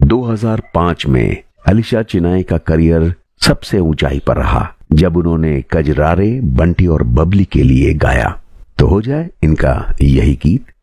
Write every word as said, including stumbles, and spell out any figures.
दो हज़ार पाँच में अलीशा चिनाई का करियर सबसे ऊंचाई पर रहा जब उन्होंने कजरारे, बंटी और बबली के लिए गाया। तो हो जाए इनका यही गीत